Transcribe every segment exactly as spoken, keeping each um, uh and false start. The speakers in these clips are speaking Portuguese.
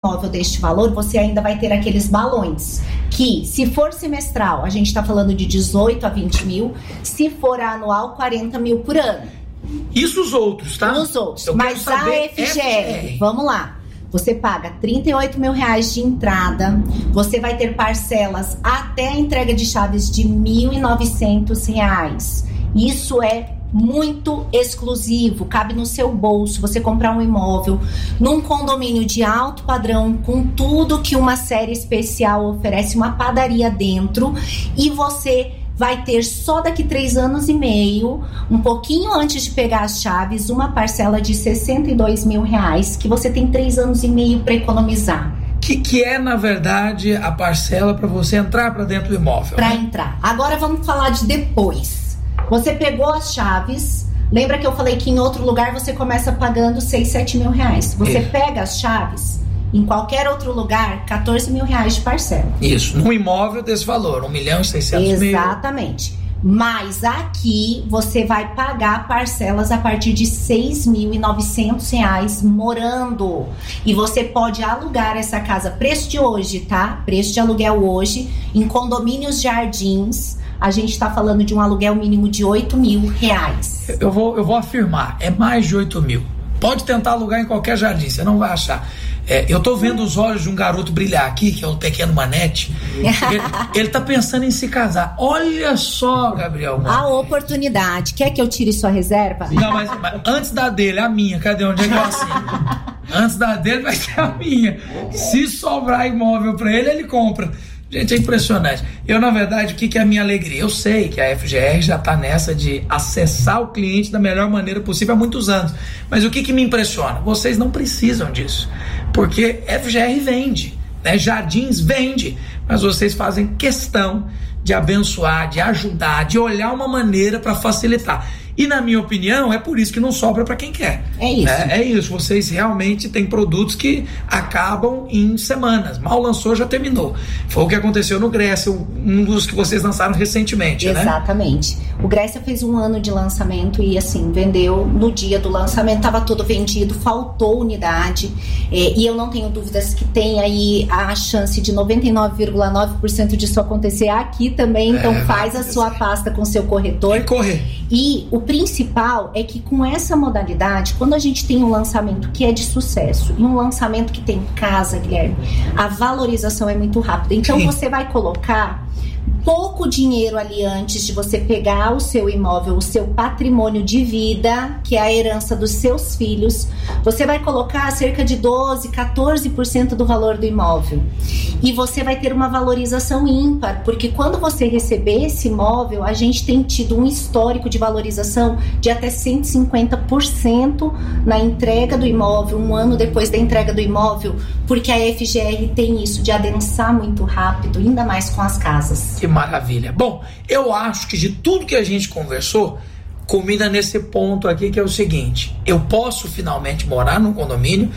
imóvel deste valor, você ainda vai ter aqueles balões, que se for semestral, a gente está falando de dezoito a vinte mil, se for anual, quarenta mil por ano. Isso os outros, tá? Os outros, mas a F G R, vamos lá. Você paga trinta e oito mil reais de entrada, você vai ter parcelas até a entrega de chaves de mil e novecentos reais. Isso é muito exclusivo, cabe no seu bolso. Você comprar um imóvel num condomínio de alto padrão, com tudo que uma série especial oferece, uma padaria dentro, e você vai ter só daqui três anos e meio, um pouquinho antes de pegar as chaves, uma parcela de sessenta e dois mil reais, que você tem três anos e meio para economizar. O que, que é, na verdade, a parcela para você entrar para dentro do imóvel? Para né? entrar. Agora vamos falar de depois. Você pegou as chaves, lembra que eu falei que em outro lugar você começa pagando seis, sete mil reais. Você Isso. pega as chaves, em qualquer outro lugar, quatorze mil reais de parcela. Isso, num imóvel desse valor, um milhão e seiscentos mil. Exatamente. Mas aqui você vai pagar parcelas a partir de seis mil e novecentos reais morando. E você pode alugar essa casa, preço de hoje, tá? Preço de aluguel hoje, em condomínios Jardins, a gente está falando de um aluguel mínimo de oito mil reais. Eu vou, eu vou afirmar, é mais de oito mil. Pode tentar alugar em qualquer jardim, você não vai achar. É, eu tô vendo os olhos de um garoto brilhar aqui, que é o pequeno Manete. Ele, ele tá pensando em se casar. Olha só, Gabriel. Mano. A oportunidade. Quer que eu tire sua reserva? Não, mas, mas antes da dele, a minha. Cadê? Onde é que eu assino? Antes da dele vai ser a minha. Se sobrar imóvel pra ele, ele compra. Gente, é impressionante. Eu, na verdade, o que, que é a minha alegria? Eu sei que a F G R já está nessa de acessar o cliente da melhor maneira possível há muitos anos. Mas o que, que me impressiona? Vocês não precisam disso. Porque F G R vende, né? Jardins vende. Mas vocês fazem questão de abençoar, de ajudar, de olhar uma maneira para facilitar. E, na minha opinião, é por isso que não sobra para quem quer. É isso. É, é isso. Vocês realmente têm produtos que acabam em semanas. Mal lançou, já terminou. Foi o que aconteceu no Grécia, um dos que vocês lançaram recentemente, Exatamente. Né? O Grécia fez um ano de lançamento e, assim, vendeu no dia do lançamento. Estava tudo vendido, faltou unidade. É, e eu não tenho dúvidas que tem aí a chance de noventa e nove vírgula nove por cento disso acontecer aqui também. Então, é, faz a sua pasta com o seu corretor. E correr. E o principal é que com essa modalidade, quando a gente tem um lançamento que é de sucesso e um lançamento que tem casa, Guilherme, a valorização é muito rápida. Então Sim. você vai colocar pouco dinheiro ali antes de você pegar o seu imóvel, o seu patrimônio de vida, que é a herança dos seus filhos. Você vai colocar cerca de doze, quatorze por cento do valor do imóvel. E você vai ter uma valorização ímpar, porque quando você receber esse imóvel, a gente tem tido um histórico de valorização de até cento e cinquenta por cento na entrega do imóvel, um ano depois da entrega do imóvel, porque a F G R tem isso de adensar muito rápido, ainda mais com as casas. Que maravilha. Bom, eu acho que de tudo que a gente conversou, culmina nesse ponto aqui, que é o seguinte: eu posso finalmente morar num condomínio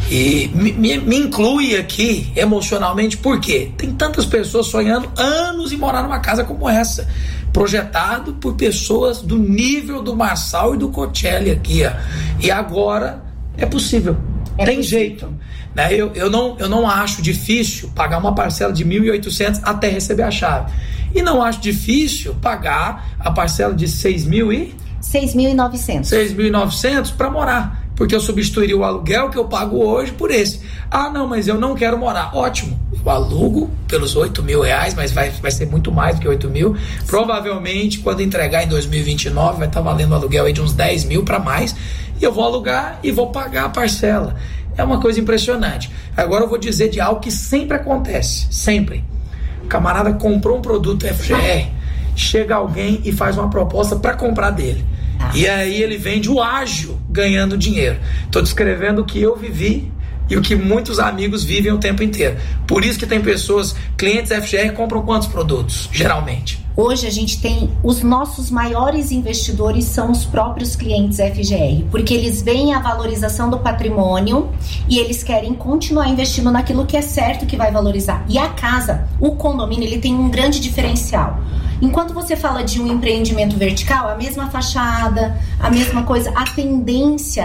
e me, me, me inclui aqui emocionalmente, porque tem tantas pessoas sonhando anos em morar numa casa como essa, projetado por pessoas do nível do Marçal e do Cocelli aqui, ó. E agora é possível, é tem possível. jeito. Né? Eu, eu, não, eu não acho difícil pagar uma parcela de mil e oitocentos até receber a chave. E não acho difícil pagar a parcela de seis mil e... seis mil e novecentos. seis mil e novecentos para morar. Porque eu substituiria o aluguel que eu pago hoje por esse. Ah, não, mas eu não quero morar. Ótimo. Eu alugo pelos oito mil reais, mas vai, vai ser muito mais do que oito mil. Provavelmente, quando entregar em dois mil e vinte e nove, vai estar valendo o aluguel aí de uns dez mil para mais. E eu vou alugar e vou pagar a parcela. É uma coisa impressionante. Agora eu vou dizer de algo que sempre acontece. Sempre. O camarada comprou um produto F G R, chega alguém e faz uma proposta para comprar dele. E aí ele vende o ágio ganhando dinheiro. Estou descrevendo o que eu vivi e o que muitos amigos vivem o tempo inteiro. Por isso que tem pessoas, clientes F G R, compram quantos produtos, geralmente? Hoje a gente tem, os nossos maiores investidores são os próprios clientes F G R, porque eles veem a valorização do patrimônio e eles querem continuar investindo naquilo que é certo que vai valorizar. E a casa, o condomínio, ele tem um grande diferencial. Enquanto você fala de um empreendimento vertical, a mesma fachada, a mesma coisa, a tendência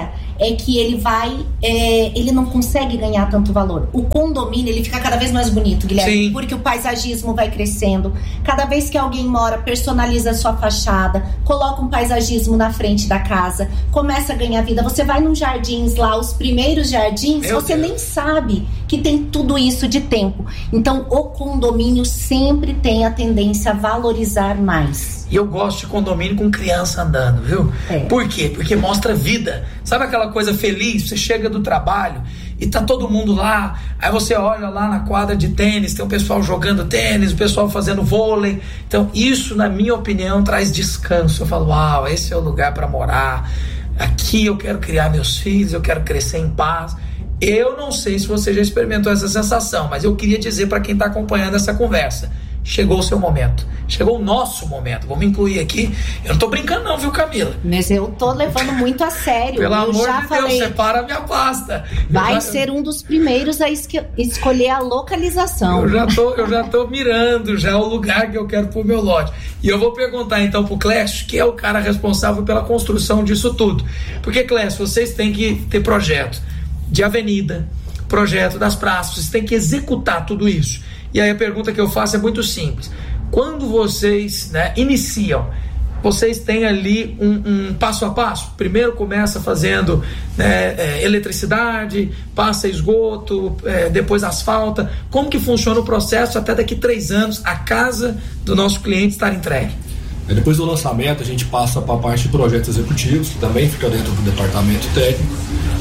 é que ele vai, é, ele não consegue ganhar tanto valor. O condomínio, ele fica cada vez mais bonito, Guilherme, Sim. porque o paisagismo vai crescendo. Cada vez que alguém mora, personaliza a sua fachada, coloca um paisagismo na frente da casa, começa a ganhar vida. Você vai nos jardins lá, os primeiros jardins, Meu você Deus. nem sabe que tem tudo isso de tempo. Então, o condomínio sempre tem a tendência a valorizar mais. E eu gosto de condomínio com criança andando, viu? É. Por quê? Porque mostra vida. Sabe aquela coisa feliz? Você chega do trabalho e tá todo mundo lá, aí você olha lá na quadra de tênis, tem o pessoal jogando tênis, o pessoal fazendo vôlei. Então, isso, na minha opinião, traz descanso. Eu falo, uau, esse é o lugar para morar. Aqui eu quero criar meus filhos, eu quero crescer em paz. Eu não sei se você já experimentou essa sensação, mas eu queria dizer para quem está acompanhando essa conversa, chegou o seu momento, chegou o nosso momento, vou me incluir aqui, eu não tô brincando não, viu, Camila? Mas eu tô levando muito a sério. Pelo eu amor já de falei, Deus, separa a minha pasta. Vai já, ser um dos primeiros a esque- escolher a localização. Eu já, tô, eu já tô mirando já o lugar que eu quero pro meu lote. E eu vou perguntar então pro Clécio, que é o cara responsável pela construção disso tudo. Porque, Clécio, vocês têm que ter projeto de avenida, projeto das praças, vocês têm que executar tudo isso. E aí a pergunta que eu faço é muito simples. Quando vocês, né, iniciam, vocês têm ali um, um passo a passo? Primeiro começa fazendo, né, é, eletricidade, passa esgoto, é, depois asfalta. Como que funciona o processo até daqui três anos a casa do nosso cliente estar entregue? Depois do lançamento a gente passa para a parte de projetos executivos, que também fica dentro do departamento técnico.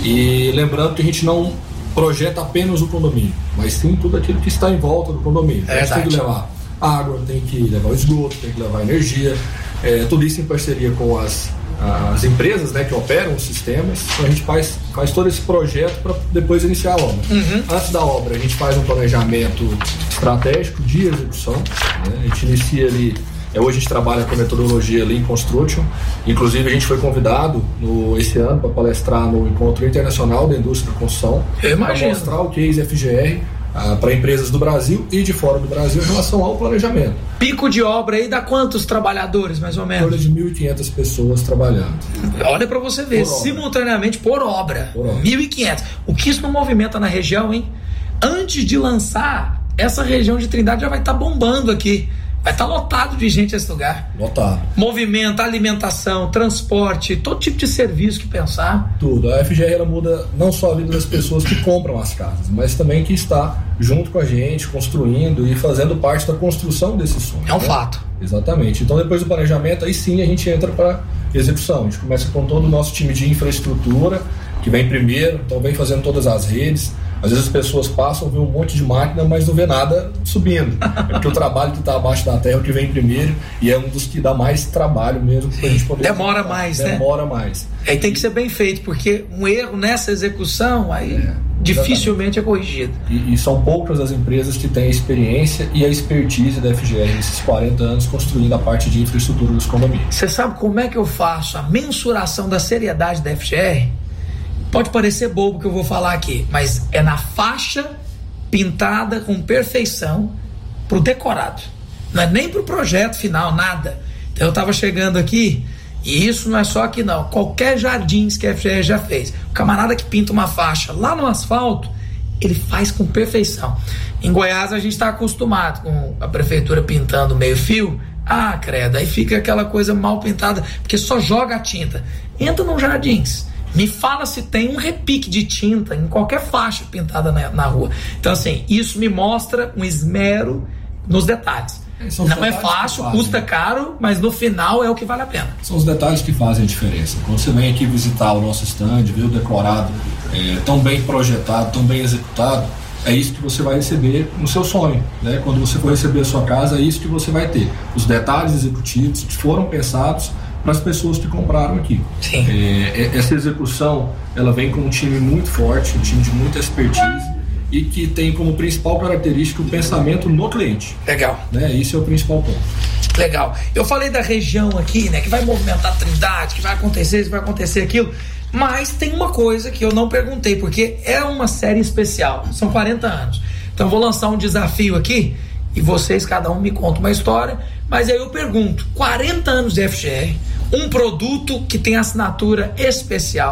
E lembrando que a gente não projeta apenas o condomínio, mas sim tudo aquilo que está em volta do condomínio. É, a gente tem que levar água, tem que levar o esgoto, tem que levar energia, é, tudo isso em parceria com as, as empresas, né, que operam os sistemas. Então a gente faz, faz todo esse projeto para depois iniciar a obra. Uhum. Antes da obra a gente faz um planejamento estratégico de execução, né? A gente inicia ali. Hoje a gente trabalha com a metodologia Lean Construction. Inclusive a gente foi convidado no, esse ano para palestrar no Encontro Internacional da Indústria da Construção, para mostrar o case F G R ah, para empresas do Brasil e de fora do Brasil em relação ao planejamento. Pico de obra aí dá quantos trabalhadores, mais ou menos? Em torno de mil e quinhentas pessoas trabalhando. Olha para você ver, por simultaneamente por obra, por obra. mil e quinhentas. O que isso não movimenta na região, hein? Antes de lançar, essa região de Trindade já vai estar tá bombando aqui. Vai estar lotado de gente esse lugar. Lotado. Movimento, alimentação, transporte, todo tipo de serviço que pensar. Tudo. A F G R ela muda não só a vida das pessoas que compram as casas, mas também que está junto com a gente, construindo e fazendo parte da construção desse sonho. É um né? fato. Exatamente. Então depois do planejamento, aí sim a gente entra para execução. A gente começa com todo o nosso time de infraestrutura, que vem primeiro, então vem fazendo todas as redes. Às vezes as pessoas passam, vê um monte de máquina, mas não vê nada subindo. É porque o trabalho que está abaixo da terra é o que vem primeiro e é um dos que dá mais trabalho mesmo para a gente poder... Demora executar. mais, Demora né? Demora mais. Aí tem que ser bem feito, porque um erro nessa execução, aí é, dificilmente é corrigido. E, e são poucas as empresas que têm a experiência e a expertise da F G R nesses quarenta anos construindo a parte de infraestrutura dos condomínios. Você sabe como é que eu faço a mensuração da seriedade da F G R? Pode parecer bobo que eu vou falar aqui, mas é na faixa pintada com perfeição pro decorado. Não é nem pro projeto final, nada. Então eu tava chegando aqui, e isso não é só aqui não. Qualquer jardins que a F G R já fez, o camarada que pinta uma faixa lá no asfalto, ele faz com perfeição. Em Goiás a gente está acostumado com a prefeitura pintando meio fio. Ah, credo, aí fica aquela coisa mal pintada, porque só joga a tinta. Entra nos jardins, me fala se tem um repique de tinta em qualquer faixa pintada na, na rua. Então, assim, isso me mostra um esmero nos detalhes. Não detalhes é fácil, custa caro, mas no final é o que vale a pena. São os detalhes que fazem a diferença. Quando você vem aqui visitar o nosso stand, ver o decorado é, tão bem projetado, tão bem executado, é isso que você vai receber no seu sonho, né? Quando você for receber a sua casa, é isso que você vai ter. Os detalhes executivos que foram pensados para as pessoas que compraram aqui. Sim. É, essa execução, ela vem com um time muito forte, um time de muita expertise e que tem como principal característica o pensamento no cliente. Legal. Né? Esse é o principal ponto. Legal. Eu falei da região aqui, né, que vai movimentar a Trindade, que vai acontecer isso, vai acontecer aquilo, mas tem uma coisa que eu não perguntei, porque é uma série especial, são quarenta anos. Então eu vou lançar um desafio aqui e vocês, cada um me conta uma história, mas aí eu pergunto, quarenta anos de F G R, um produto que tem assinatura especial,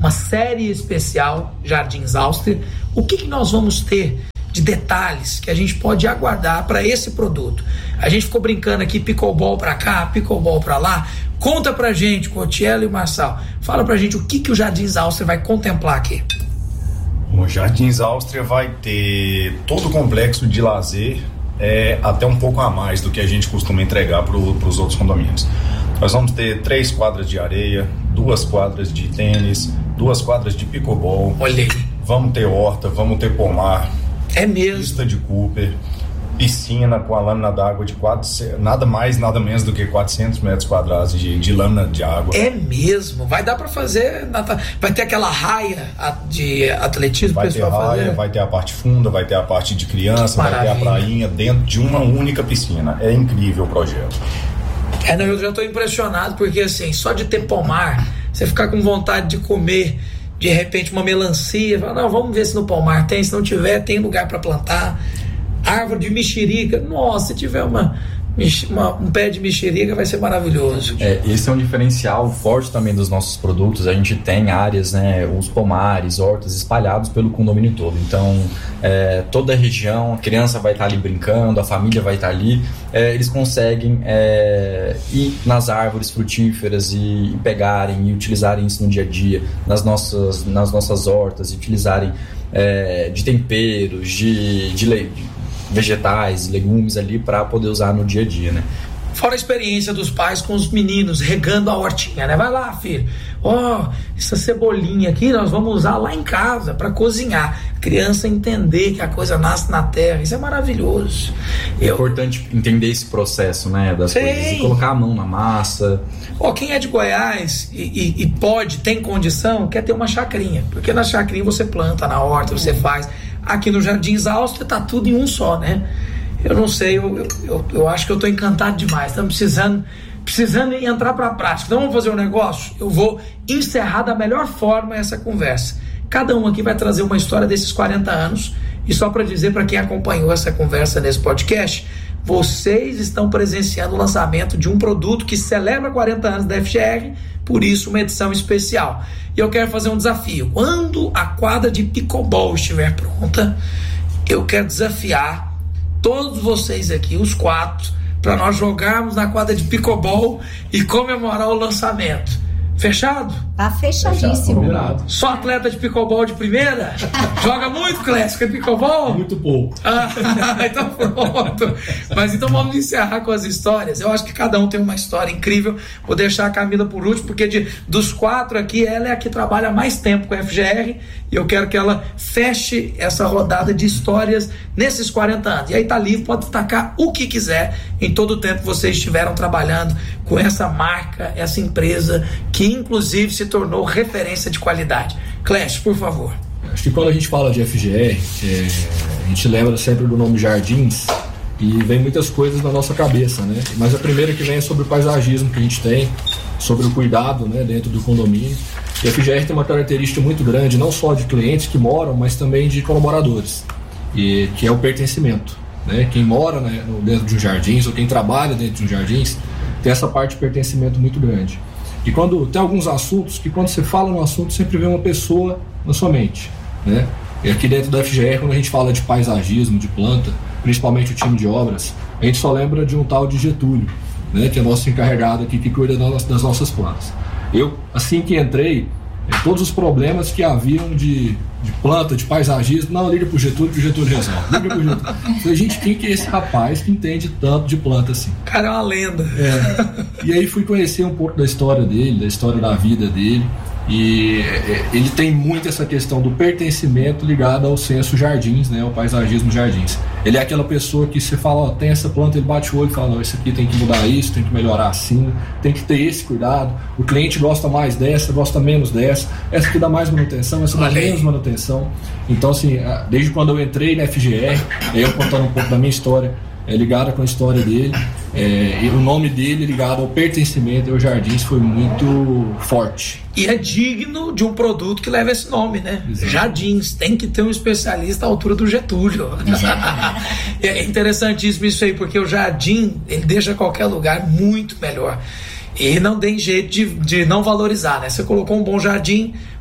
uma série especial Jardins Áustria. O que, que nós vamos ter de detalhes que a gente pode aguardar para esse produto? A gente ficou brincando aqui, pickleball para cá, pickleball para lá. Conta pra gente, Cotiello e Marçal, fala pra gente o que, que o Jardins Áustria vai contemplar aqui. O Jardins Áustria vai ter todo o complexo de lazer, é, até um pouco a mais do que a gente costuma entregar para os outros condomínios. Nós vamos ter três quadras de areia, duas quadras de tênis, duas quadras de pickleball. Olha aí. Vamos ter horta, vamos ter pomar. É mesmo. Pista de Cooper, piscina com a lâmina d'água de quatro, nada mais, nada menos do que quatrocentos metros quadrados de, de lâmina de água. É mesmo. Vai dar para fazer, vai ter aquela raia de atletismo. Vai ter raia, fazer. Vai ter a parte funda, vai ter a parte de criança, Maravilha. Vai ter a prainha dentro de uma única piscina. É incrível o projeto. É, não, eu já estou impressionado porque assim, só de ter pomar, você ficar com vontade de comer de repente uma melancia, fala, não, vamos ver se no pomar tem, se não tiver, tem lugar para plantar. Árvore de mexerica, nossa, se tiver uma, uma, um pé de mexerica vai ser maravilhoso. É, esse é um diferencial forte também dos nossos produtos. A gente tem áreas, né, os pomares, hortas espalhados pelo condomínio todo. Então, é, toda a região, a criança vai estar ali brincando, a família vai estar ali. É, eles conseguem é, ir nas árvores frutíferas e, e pegarem e utilizarem isso no dia a dia, nas nossas, nas nossas hortas, e utilizarem é, de temperos, de, de leite, vegetais, legumes ali para poder usar no dia a dia, né? Fora a experiência dos pais com os meninos regando a hortinha, né? Vai lá, filho, ó, oh, essa cebolinha aqui nós vamos usar lá em casa para cozinhar. A criança entender que a coisa nasce na terra, isso é maravilhoso. É Eu... importante entender esse processo, né, das Sim. coisas, e colocar a mão na massa. Ó, oh, quem é de Goiás e, e, e pode, tem condição, quer ter uma chacrinha, porque na chacrinha você planta, na horta você faz. Aqui no Jardins Áustria tá tudo em um só, né? Eu não sei, eu, eu, eu, eu acho que eu tô encantado demais. Estamos precisando, precisando entrar para a prática. Então vamos fazer um negócio? Eu vou encerrar da melhor forma essa conversa. Cada um aqui vai trazer uma história desses quarenta anos. E só para dizer para quem acompanhou essa conversa nesse podcast, vocês estão presenciando o lançamento de um produto que celebra quarenta anos da F G R, por isso uma edição especial. E eu quero fazer um desafio. Quando a quadra de pickleball estiver pronta, eu quero desafiar todos vocês aqui, os quatro, para nós jogarmos na quadra de pickleball e comemorar o lançamento. Fechado? Tá fechadíssimo. Fechado. Só atleta de pickleball de primeira? Joga muito, Clécio, pickleball? Muito pouco. Ah, então pronto. Mas então vamos encerrar com as histórias. Eu acho que cada um tem uma história incrível. Vou deixar a Camila por último, porque de, dos quatro aqui, ela é a que trabalha mais tempo com a F G R e eu quero que ela feche essa rodada de histórias nesses quarenta anos. E aí tá livre, pode destacar o que quiser em todo o tempo que vocês estiveram trabalhando com essa marca, essa empresa que inclusive se tornou referência de qualidade. Clécio, por favor. Acho que quando a gente fala de F G R, é, a gente lembra sempre do nome Jardins e vem muitas coisas na nossa cabeça, né? Mas a primeira que vem é sobre o paisagismo que a gente tem, sobre o cuidado, né, dentro do condomínio. E a F G R tem uma característica muito grande, não só de clientes que moram, mas também de colaboradores, e, que é o pertencimento, né? Quem mora, né, dentro de um jardins ou quem trabalha dentro de um jardins tem essa parte de pertencimento muito grande. E quando tem alguns assuntos que quando você fala no assunto sempre vem uma pessoa na sua mente, né? E aqui dentro da F G R, quando a gente fala de paisagismo, de planta, principalmente o time de obras, a gente só lembra de um tal de Getúlio, né? Que é nosso encarregado aqui que cuida das nossas plantas. Eu, assim que entrei, todos os problemas que haviam de, de planta, de paisagismo, não, liga pro Getúlio que o Getúlio resolve. Liga pro Getúlio. Falei, gente, quem que é esse rapaz que entende tanto de planta assim? Cara, é uma lenda. É. E aí fui conhecer um pouco da história dele, da história da vida dele. E ele tem muito essa questão do pertencimento ligado ao senso jardins, né, ao paisagismo jardins. Ele é aquela pessoa que você fala, ó, tem essa planta, ele bate o olho e fala, não, isso aqui tem que mudar isso, tem que melhorar assim, tem que ter esse cuidado. O cliente gosta mais dessa, gosta menos dessa, essa aqui dá mais manutenção, essa dá menos manutenção. Então, assim, desde quando eu entrei na F G R, eu contando um pouco da minha história, é ligada com a história dele, é, e o nome dele ligado ao pertencimento aos jardins foi muito forte. E é digno de um produto que leva esse nome, né? Exato. Jardins, tem que ter um especialista à altura do Getúlio. É interessantíssimo isso aí, porque o jardim, ele deixa qualquer lugar muito melhor. E não tem jeito de, de não valorizar, né? Você colocou um bom jardim,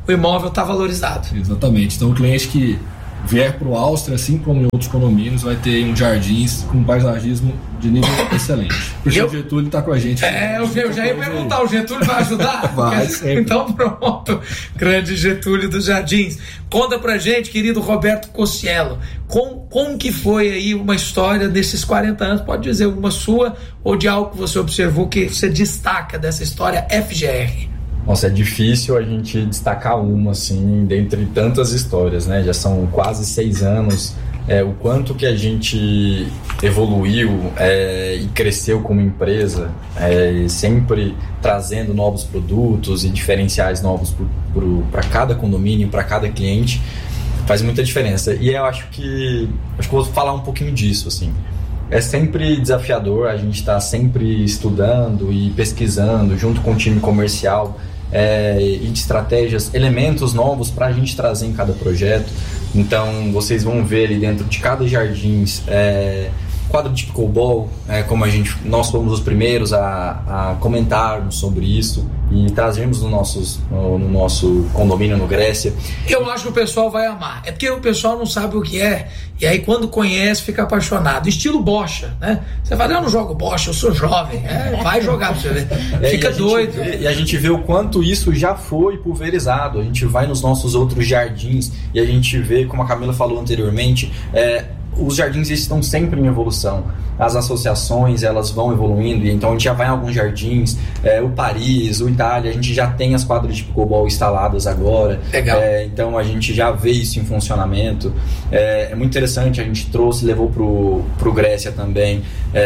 o imóvel está valorizado. Exatamente. Então o cliente que vier para o Áustria, assim como em outros condomínios, vai ter um jardins com paisagismo de nível excelente. O eu, Getúlio está com a gente. É, eu, eu já ia perguntar, aí. O Getúlio vai ajudar? Vai, então pronto, grande Getúlio dos Jardins. Conta pra gente, querido Roberto Cocielo, como, como que foi aí uma história desses quarenta anos, pode dizer uma sua ou de algo que você observou que você destaca dessa história F G R? Nossa, é difícil a gente destacar uma, assim, dentre tantas histórias, né? Já são quase seis anos, é, o quanto que a gente evoluiu é, e cresceu como empresa, é, sempre trazendo novos produtos e diferenciais novos para cada condomínio, para cada cliente, faz muita diferença. E eu acho que, acho que vou falar um pouquinho disso, assim. É sempre desafiador, a gente está sempre estudando e pesquisando junto com o time comercial é, e de estratégias, elementos novos para a gente trazer em cada projeto. Então vocês vão ver ali dentro de cada jardins é, quadro de pickleball, é, como a gente, nós fomos os primeiros a, a comentarmos sobre isso e trazemos no, nossos, no, no nosso condomínio no Grécia. Eu acho que o pessoal vai amar, é porque o pessoal não sabe o que é, e aí quando conhece fica apaixonado. Estilo bocha, né? Você fala, eu não jogo bocha, eu sou jovem. É, vai jogar pra você ver. Fica é, e doido. Vê, e a gente vê o quanto isso já foi pulverizado. A gente vai nos nossos outros jardins e a gente vê, como a Camila falou anteriormente, é, os jardins estão sempre em evolução, as associações elas vão evoluindo, então a gente já vai em alguns jardins, é, o Paris, o Itália, a gente já tem as quadras de pickleball instaladas agora. Legal. É, então a gente já vê isso em funcionamento, é, é muito interessante, a gente trouxe, levou pro, pro Grécia também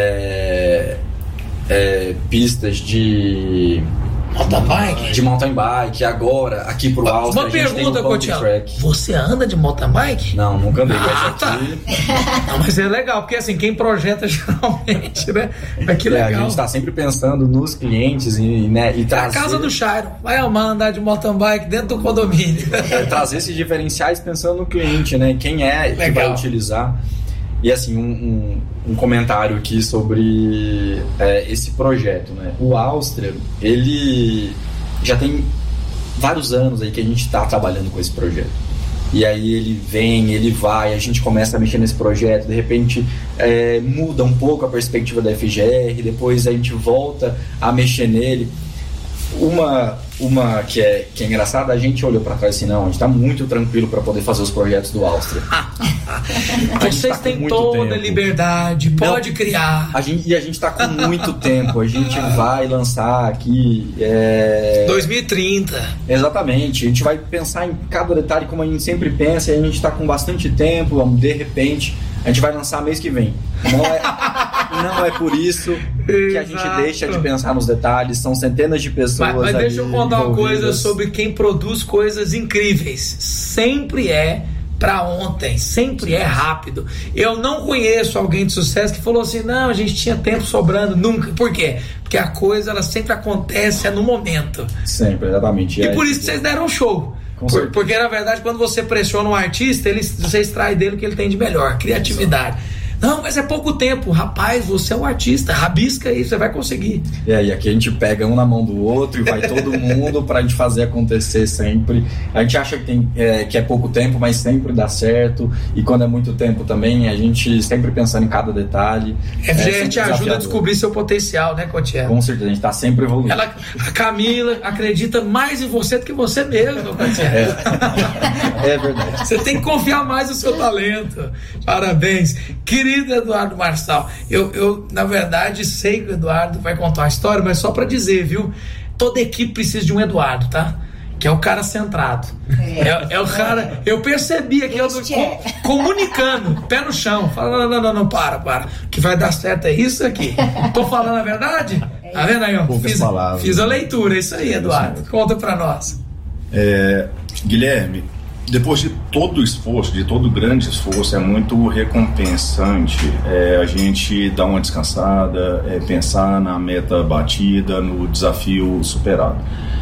é, é, pistas de mountain bike? De mountain bike, agora, aqui pro Áustria. Uma pergunta, Cotiel. Você anda de mountain bike? Não, nunca andei. Ah, mas tá. aqui... Não, mas é legal, porque assim, quem projeta geralmente, né? Mas que legal. É, a gente tá sempre pensando nos clientes e, né, e trazer... É a casa do Chairo. Vai amar andar de mountain bike dentro do condomínio. É, trazer esses diferenciais pensando no cliente, né? Quem é que vai utilizar. E assim, um, um, um comentário aqui sobre é, esse projeto, né? O Áustria, ele já tem vários anos aí que a gente está trabalhando com esse projeto. E aí ele vem, ele vai, a gente começa a mexer nesse projeto, de repente é, muda um pouco a perspectiva da F G R, depois a gente volta a mexer nele. Uma, uma que, é, que é engraçada, a gente olhou para trás assim, não, a gente está muito tranquilo para poder fazer os projetos do Áustria. Vocês tá têm toda a liberdade, pode não, criar. A gente, e a gente está com muito tempo, a gente vai lançar aqui... É... dois mil e trinta. Exatamente, a gente vai pensar em cada detalhe como a gente sempre pensa, e a gente está com bastante tempo, de repente... A gente vai lançar mês que vem. Não é, não é por isso que a gente Exato. deixa de pensar nos detalhes. São centenas de pessoas. Mas, mas deixa eu contar uma coisa envolvidas. sobre quem produz coisas incríveis. Sempre é para ontem, sempre é rápido. Eu não conheço alguém de sucesso que falou assim, não, a gente tinha tempo sobrando, nunca. Por quê? Porque a coisa ela sempre acontece é no momento. Sempre, exatamente. E é por isso que vocês deram show. Por, porque na verdade quando você pressiona um artista, ele, você extrai dele o que ele tem de melhor, criatividade. Não, mas é pouco tempo. Rapaz, você é um artista, rabisca aí, você vai conseguir. E aí, aqui a gente pega um na mão do outro e vai todo mundo pra gente fazer acontecer sempre. A gente acha que, tem, é, que é pouco tempo, mas sempre dá certo. E quando é muito tempo também, a gente sempre pensando em cada detalhe. É, a gente te ajuda a descobrir seu potencial, né, Cotiel? Com certeza, a gente tá sempre evoluindo. Ela, a Camila acredita mais em você do que você mesmo, Cotiel. É. é verdade. Você tem que confiar mais no seu talento. Parabéns. Querido Eduardo Marçal, eu, eu na verdade sei que o Eduardo vai contar uma história, mas só para dizer, viu? Toda equipe precisa de um Eduardo, tá? Que é o cara centrado. É, é, é o cara. Eu percebi aqui, eu, com, comunicando, pé no chão. Fala, não, não, não, não, para, para. O que vai dar certo é isso aqui. Tô falando a verdade? Tá vendo aí? Ó? Fiz, fiz a leitura, é isso aí, Eduardo. Conta para nós. É, Guilherme, depois de todo o esforço, de todo o grande esforço, é muito recompensante é, a gente dar uma descansada, é, pensar na meta batida, no desafio superado.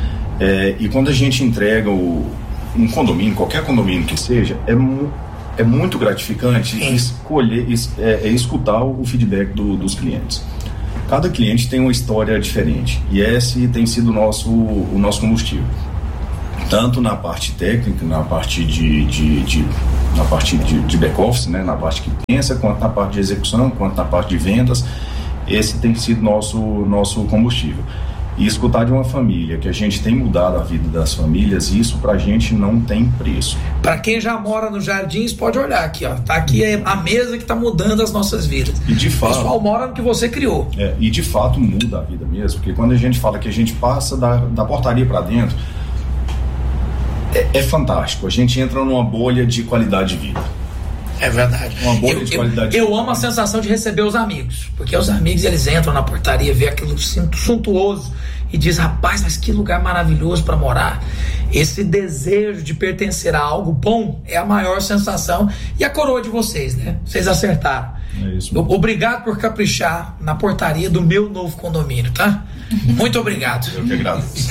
É, e quando a gente entrega o, um condomínio, qualquer condomínio que seja, é, mu, é muito gratificante escolher, é, é escutar o feedback do, dos clientes. Cada cliente tem uma história diferente e esse tem sido o nosso, o nosso combustível. tanto na parte técnica, na parte de, de, de na parte de, de back-office, né, na parte que pensa, quanto na parte de execução, quanto na parte de vendas. Esse tem sido nosso, nosso combustível. E escutar de uma família que a gente tem mudado a vida das famílias, isso pra gente não tem preço. Para quem já mora nos Jardins, pode olhar aqui, ó. Tá aqui a mesa que tá mudando as nossas vidas. E de fato, o pessoal mora no que você criou. É, e de fato muda a vida mesmo, porque quando a gente fala que a gente passa da, da portaria para dentro, é, é fantástico. A gente entra numa bolha de qualidade de vida. É verdade. Uma bolha eu, de qualidade eu, de eu amo a sensação de receber os amigos, porque os amigos eles entram na portaria, vê aquilo suntuoso e diz, rapaz, mas que lugar maravilhoso para morar. Esse desejo de pertencer a algo bom é a maior sensação. E a coroa de vocês, né? Vocês acertaram. É isso. Obrigado por caprichar na portaria do meu novo condomínio, tá? Muito obrigado. Eu que agradeço.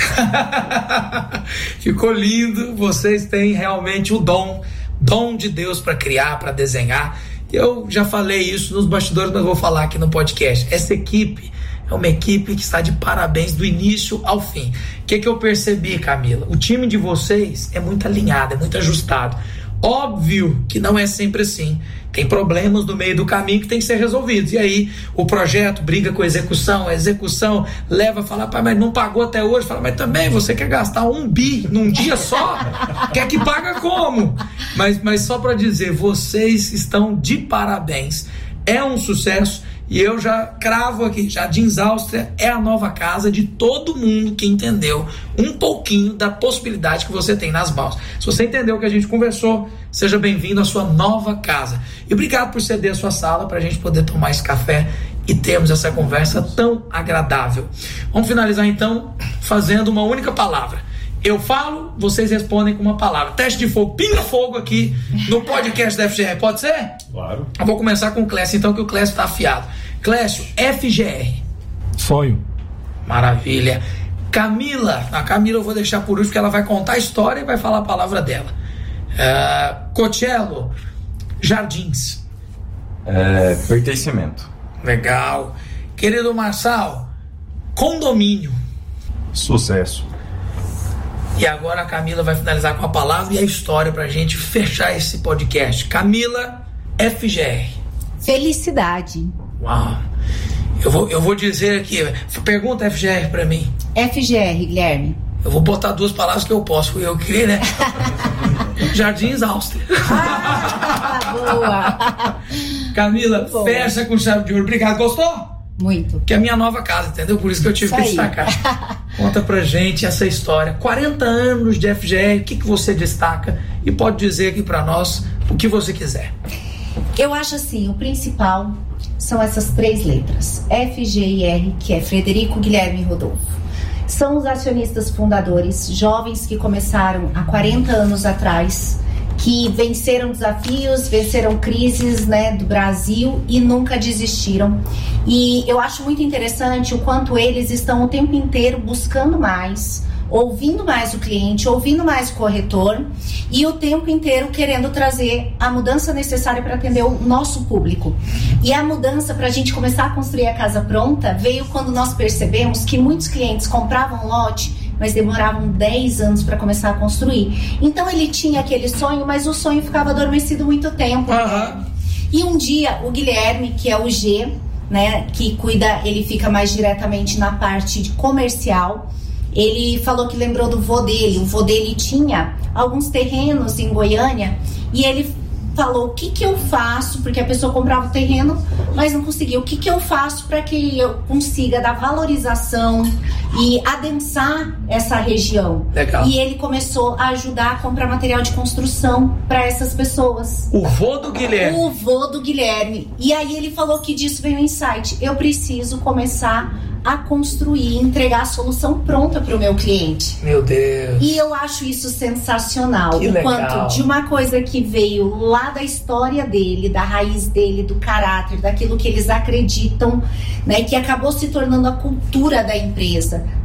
Ficou lindo. Vocês têm realmente o dom dom de Deus para criar, para desenhar. Eu já falei isso nos bastidores, mas vou falar aqui no podcast. Essa equipe é uma equipe que está de parabéns do início ao fim. O que, que eu percebi, Camila? O time de vocês é muito alinhado, é muito ajustado. Óbvio que não é sempre assim. Tem problemas no meio do caminho que tem que ser resolvidos. E aí o projeto briga com a execução, a execução leva a falar, pai, mas não pagou até hoje. Fala, mas também você quer gastar um bi num dia só? Quer que paga como? Mas, mas só para dizer, vocês estão de parabéns. É um sucesso. E eu já cravo aqui, Jardins Áustria é a nova casa de todo mundo que entendeu um pouquinho da possibilidade que você tem nas mãos. Se você entendeu o que a gente conversou, seja bem-vindo à sua nova casa. E obrigado por ceder a sua sala para a gente poder tomar esse café e termos essa conversa tão agradável. Vamos finalizar então fazendo uma única palavra. Eu falo, vocês respondem com uma palavra. Teste de fogo, pinga fogo aqui no podcast da F G R, pode ser? Claro. Eu vou começar com o Clécio, então, que o Clécio está afiado. Clécio, F G R. Sonho. Maravilha. Camila, a Camila eu vou deixar por último, porque ela vai contar a história e vai falar a palavra dela. Uh, Cotiello, Jardins. É, pertencimento. Legal. Querido Marçal, condomínio. Sucesso. E agora a Camila vai finalizar com a palavra e a história pra gente fechar esse podcast. Camila, F G R. Felicidade. Uau. Eu vou, eu vou dizer aqui, pergunta F G R pra mim. F G R, Guilherme. Eu vou botar duas palavras que eu posso, fui eu que criei, né? Jardins Áustria. Ah, boa. Camila, boa. Fecha com chave de ouro. Obrigado, gostou? Muito. Que é a minha nova casa, entendeu? Por isso que eu tive isso que destacar. Conta pra gente essa história. quarenta anos de F G R, o que, que você destaca? E pode dizer aqui pra nós o que você quiser. Eu acho assim, o principal são essas três letras. F, G e R, que é Frederico, Guilherme e Rodolfo. São os acionistas fundadores, jovens que começaram há quarenta anos atrás, que venceram desafios, venceram crises, né, do Brasil e nunca desistiram. E eu acho muito interessante o quanto eles estão o tempo inteiro buscando mais, ouvindo mais o cliente, ouvindo mais o corretor e o tempo inteiro querendo trazer a mudança necessária para atender o nosso público. E a mudança para a gente começar a construir a casa pronta veio quando nós percebemos que muitos clientes compravam lote, mas demoravam dez anos para começar a construir. Então ele tinha aquele sonho, mas o sonho ficava adormecido muito tempo. Uhum. E um dia o Guilherme, que é o G, né, que cuida, ele fica mais diretamente na parte de comercial, ele falou que lembrou do vô dele. O vô dele tinha alguns terrenos em Goiânia e ele falou, o que que eu faço, porque a pessoa comprava o terreno, mas não conseguia, o que que eu faço para que eu consiga dar valorização e adensar essa região. Legal. E ele começou a ajudar a comprar material de construção para essas pessoas. O vô do Guilherme. O vô do Guilherme. E aí ele falou que disso veio um insight, eu preciso começar a construir, entregar a solução pronta para o meu cliente. Meu Deus. E eu acho isso sensacional. Que o legal. Quanto de uma coisa que veio lá da história dele, da raiz dele, do caráter, daquilo que eles acreditam, né, que acabou se tornando a cultura da empresa.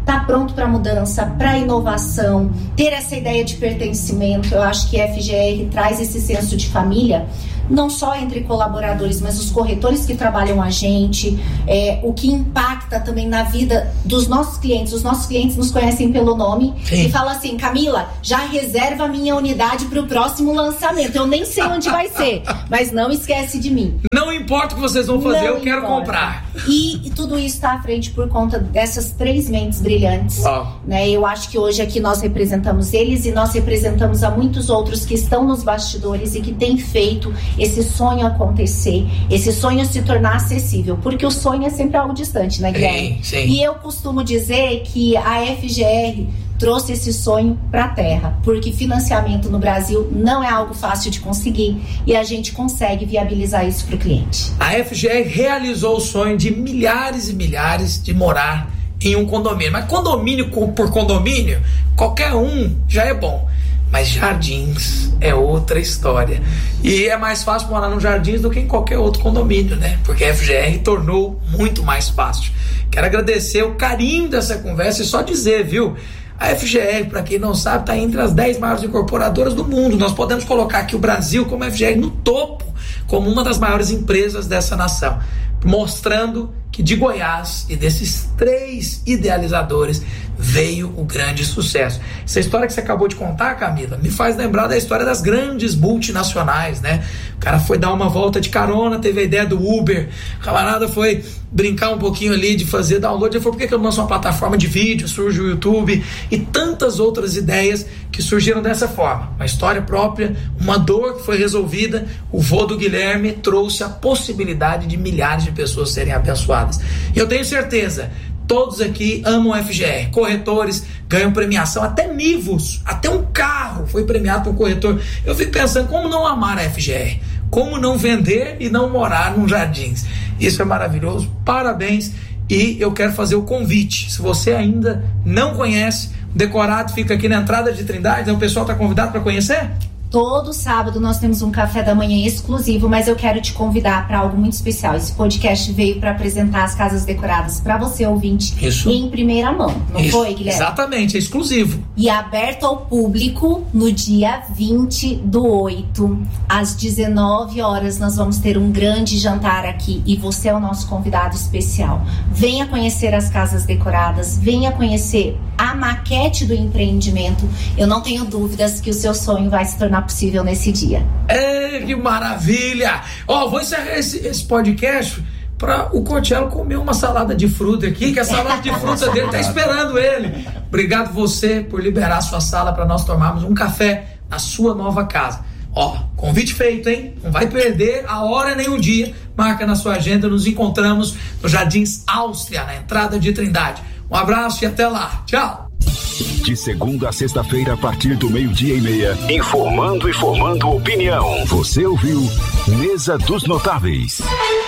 tá pronto para mudança, para inovação, ter essa ideia de pertencimento. Eu acho que a F G R traz esse senso de família, não só entre colaboradores, mas os corretores que trabalham a gente, é, o que impacta também na vida dos nossos clientes. Os nossos clientes nos conhecem pelo nome. Sim. E falam assim: Camila, já reserva a minha unidade para o próximo lançamento. Eu nem sei onde vai ser, mas não esquece de mim. Não importa o que vocês vão fazer, não eu quero importa. comprar. E, e tudo isso está à frente por conta dessas três mentes brilhantes. Oh. Né? Eu acho que hoje aqui nós representamos eles e nós representamos a muitos outros que estão nos bastidores e que têm feito esse sonho acontecer, esse sonho se tornar acessível, porque o sonho é sempre algo distante, né, Guilherme? Sim, sim. E eu costumo dizer que a F G R trouxe esse sonho para a terra, porque financiamento no Brasil não é algo fácil de conseguir e a gente consegue viabilizar isso para o cliente. A F G R realizou o sonho de milhares e milhares de morar em um condomínio, mas condomínio por condomínio, qualquer um já é bom. Mas Jardins é outra história. E é mais fácil morar no Jardins do que em qualquer outro condomínio, né? Porque a F G R tornou muito mais fácil. Quero agradecer o carinho dessa conversa e só dizer, viu? A F G R, para quem não sabe, está entre as dez maiores incorporadoras do mundo. Nós podemos colocar aqui o Brasil como a F G R no topo, como uma das maiores empresas dessa nação, mostrando que de Goiás e desses três idealizadores veio o grande sucesso. Essa história que você acabou de contar, Camila, me faz lembrar da história das grandes multinacionais, né? O cara foi dar uma volta de carona, teve a ideia do Uber, o camarada foi brincar um pouquinho ali de fazer download, ele falou: por que que eu não lanço uma plataforma de vídeo? Surge o YouTube e tantas outras ideias que surgiram dessa forma. Uma história própria, uma dor que foi resolvida. O vô do Guilherme trouxe a possibilidade de milhares de pessoas serem abençoadas. E eu tenho certeza, todos aqui amam a F G R. Corretores ganham premiação, até Nivus, até um carro foi premiado por um corretor. Eu fico pensando, como não amar a F G R? Como não vender e não morar num Jardins? Isso é maravilhoso, parabéns. E eu quero fazer o convite, se você ainda não conhece, o Decorado fica aqui na entrada de Trindade, então o pessoal está convidado para conhecer? Todo sábado nós temos um café da manhã exclusivo, mas eu quero te convidar para algo muito especial. Esse podcast veio para apresentar as casas decoradas para você, ouvinte, Isso. em primeira mão, não Isso. foi, Guilherme? Exatamente, é exclusivo. E aberto ao público no dia vinte do oito, às dezenove horas, nós vamos ter um grande jantar aqui e você é o nosso convidado especial. Venha conhecer as casas decoradas, venha conhecer a maquete do empreendimento. Eu não tenho dúvidas que o seu sonho vai se tornar possível nesse dia. É, que maravilha! Ó, oh, vou encerrar esse, esse podcast para o Cotiello comer uma salada de fruta aqui, que a salada de fruta dele tá esperando ele. Obrigado você por liberar a sua sala para nós tomarmos um café na sua nova casa. Ó, convite feito, hein? Não vai perder a hora nem o dia. Marca na sua agenda, nos encontramos no Jardins Áustria, na entrada de Trindade. Um abraço e até lá. Tchau! De segunda a sexta-feira, a partir do meio-dia e meia, informando e formando opinião. Você ouviu Mesa dos Notáveis.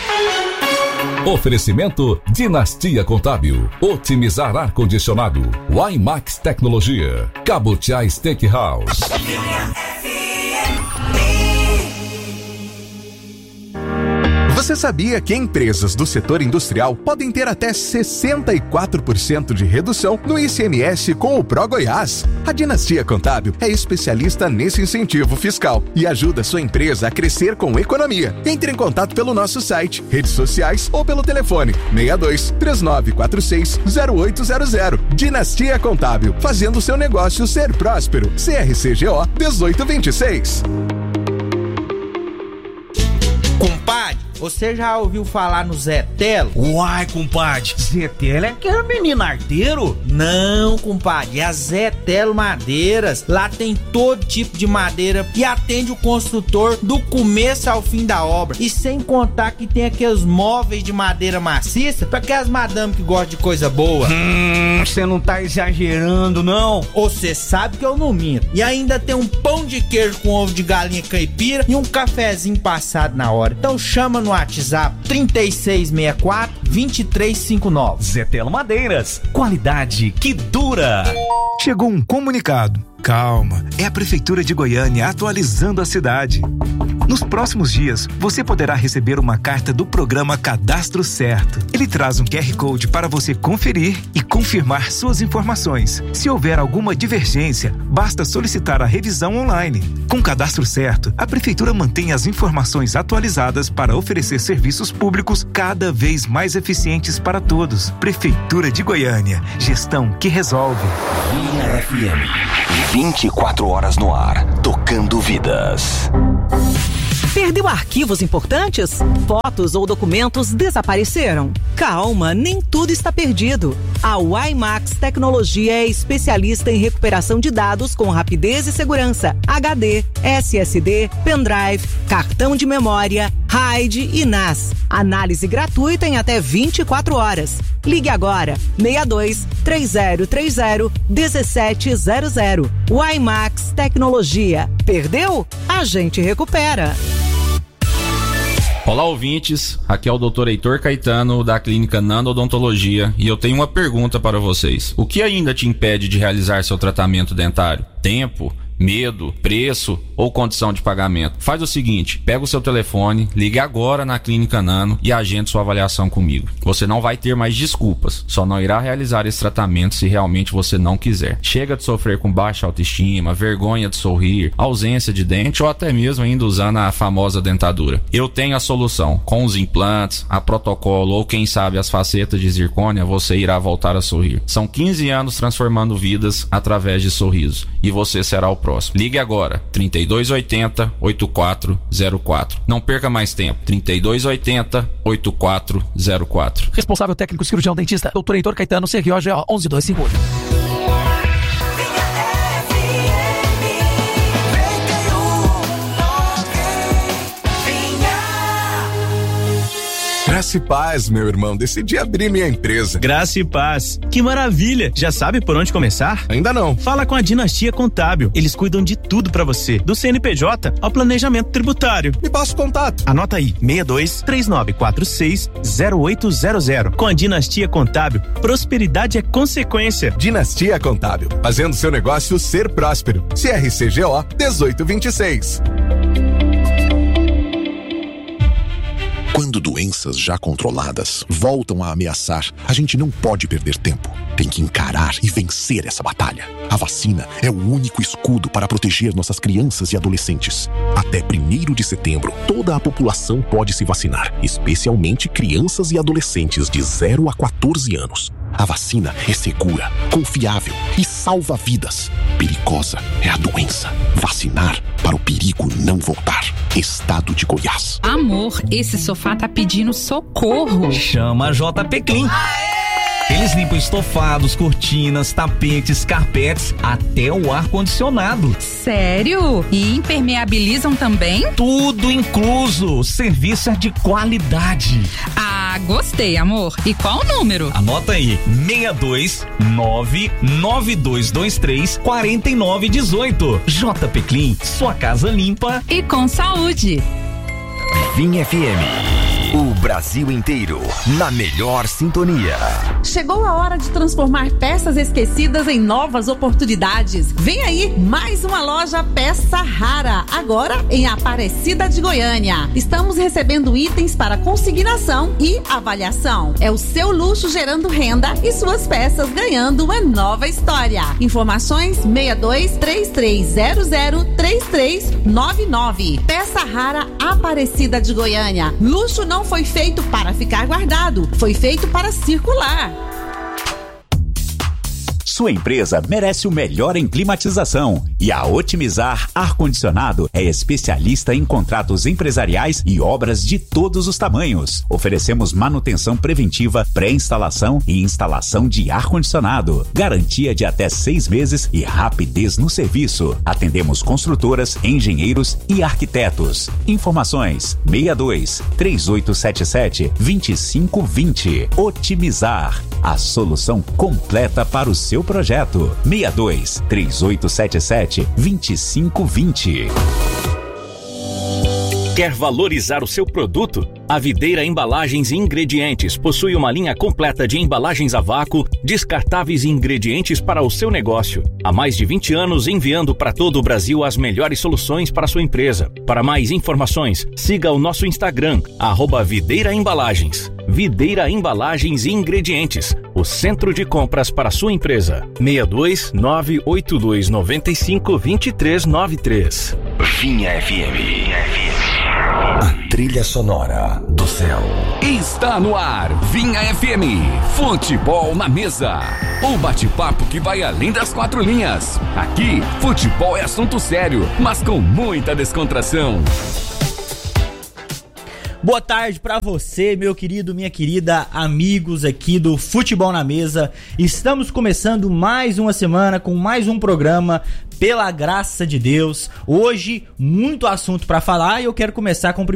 Oferecimento Dinastia Contábil, otimizar ar-condicionado, Wimax Tecnologia, Cabotiá Steakhouse. Você sabia que empresas do setor industrial podem ter até sessenta e quatro por cento de redução no I C M S com o Pro Goiás? A Dinastia Contábil é especialista nesse incentivo fiscal e ajuda sua empresa a crescer com economia. Entre em contato pelo nosso site, redes sociais ou pelo telefone seis dois, três nove quatro seis, zero oito zero zero. Dinastia Contábil, fazendo seu negócio ser próspero. C R C G O dezoito vinte e seis. Compadre, você já ouviu falar no Zé Telo? Uai, compadre, Zé Telo é aquele menino arteiro? Não, compadre, é a Zé Telo Madeiras. Lá tem todo tipo de madeira e atende o construtor do começo ao fim da obra. E sem contar que tem aqueles móveis de madeira maciça para aquelas madames que gostam de coisa boa. Hum, você não tá exagerando, não? Você sabe que eu não minto. E ainda tem um pão de queijo com ovo de galinha caipira e um cafezinho passado na hora. Então chama no WhatsApp trinta e seis sessenta e quatro, vinte e três cinquenta e nove. Zé Telo Madeiras, qualidade que dura. Chegou um comunicado. Calma, é a Prefeitura de Goiânia atualizando a cidade. Nos próximos dias, você poderá receber uma carta do programa Cadastro Certo. Ele traz um Q R Code para você conferir e confirmar suas informações. Se houver alguma divergência, basta solicitar a revisão online. Com Cadastro Certo, a Prefeitura mantém as informações atualizadas para oferecer serviços públicos cada vez mais eficientes para todos. Prefeitura de Goiânia. Gestão que resolve. Linha F M. vinte e quatro horas no ar, tocando vidas. Perdeu arquivos importantes? Fotos ou documentos desapareceram? Calma, nem tudo está perdido. A WiMax Tecnologia é especialista em recuperação de dados com rapidez e segurança. H D, S S D, pendrive, cartão de memória, RAID e N A S. Análise gratuita em até vinte e quatro horas. Ligue agora, seis dois três zero três zero um sete zero zero. WiMax Tecnologia. Perdeu? A gente recupera. Olá, ouvintes, aqui é o doutor Heitor Caetano da Clínica Nando Odontologia e eu tenho uma pergunta para vocês. O que ainda te impede de realizar seu tratamento dentário? Tempo? Medo, preço ou condição de pagamento? Faz o seguinte, pega o seu telefone, ligue agora na Clínica Nano e agende sua avaliação comigo. Você não vai ter mais desculpas, só não irá realizar esse tratamento se realmente você não quiser. Chega de sofrer com baixa autoestima, vergonha de sorrir, ausência de dente ou até mesmo ainda usando a famosa dentadura. Eu tenho a solução. Com os implantes, a protocolo ou quem sabe as facetas de zircônia, você irá voltar a sorrir. São quinze anos transformando vidas através de sorrisos e você será o próximo. Ligue agora, trinta e dois oitenta, oitenta e quatro zero quatro. Não perca mais tempo, trinta e dois oitenta, oitenta e quatro zero quatro. Responsável técnico cirurgião dentista, doutor Heitor Caetano, C R O G O um um dois cinco oito. Graça e paz, meu irmão. Decidi abrir minha empresa. Graça e paz. Que maravilha. Já sabe por onde começar? Ainda não. Fala com a Dinastia Contábil. Eles cuidam de tudo pra você, do C N P J ao planejamento tributário. Me passa o contato. Anota aí, seis dois três nove quatro seis zero oito zero zero. Com a Dinastia Contábil, prosperidade é consequência. Dinastia Contábil, fazendo seu negócio ser próspero. C R C G O dezoito vinte e seis. Quando doenças já controladas voltam a ameaçar, a gente não pode perder tempo. Tem que encarar e vencer essa batalha. A vacina é o único escudo para proteger nossas crianças e adolescentes. Até primeiro de setembro, toda a população pode se vacinar, especialmente crianças e adolescentes de zero a quatorze anos. A vacina é segura, confiável e salva vidas. Perigosa é a doença. Vacinar para o perigo não voltar. Estado de Goiás. Amor, esse sofá tá pedindo socorro. Chama a J P Clean. Eles limpam estofados, cortinas, tapetes, carpetes, até o ar-condicionado. Sério? E impermeabilizam também? Tudo incluso. Serviço é de qualidade. Ah, gostei, amor. E qual o número? Anota aí, seis dois nove nove dois dois três quatro nove um oito. J P Clean, sua casa limpa e com saúde. Vinha F M. O Brasil inteiro na melhor sintonia. Chegou a hora de transformar peças esquecidas em novas oportunidades. Vem aí mais uma loja Peça Rara, agora em Aparecida de Goiânia. Estamos recebendo itens para consignação e avaliação. É o seu luxo gerando renda e suas peças ganhando uma nova história. Informações seis dois três três zero zero três três nove nove. Peça Rara, Aparecida de Goiânia. Luxo não foi feito para ficar guardado, foi feito para circular. Sua empresa merece o melhor em climatização e a Otimizar Ar-Condicionado é especialista em contratos empresariais e obras de todos os tamanhos. Oferecemos manutenção preventiva, pré-instalação e instalação de ar-condicionado. Garantia de até seis meses e rapidez no serviço. Atendemos construtoras, engenheiros e arquitetos. Informações seis dois três oito sete sete dois cinco dois zero. Otimizar, a solução completa para o seu projeto. seis dois três oito sete sete dois cinco dois zero. Quer valorizar o seu produto? A Videira Embalagens e Ingredientes possui uma linha completa de embalagens a vácuo, descartáveis e ingredientes para o seu negócio. Há mais de vinte anos enviando para todo o Brasil as melhores soluções para a sua empresa. Para mais informações, siga o nosso Instagram, arroba Videira Embalagens. Videira Embalagens e Ingredientes, o centro de compras para a sua empresa. seis dois nove oito dois nove cinco dois três nove três. Vinha F M. A trilha sonora do céu. Está no ar, Vinha F M, Futebol na Mesa. O bate-papo que vai além das quatro linhas. Aqui, futebol é assunto sério, mas com muita descontração. Boa tarde pra você, meu querido, minha querida, amigos aqui do Futebol na Mesa. Estamos começando mais uma semana com mais um programa, pela graça de Deus. Hoje, muito assunto pra falar e eu quero começar com o